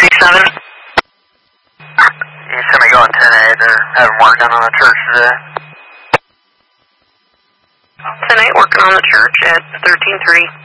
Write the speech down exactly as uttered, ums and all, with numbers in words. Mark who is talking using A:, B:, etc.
A: thirty-seven. You sent me going ten eight. They're having work done on the church today.
B: ten eight working on the church at thirteen three.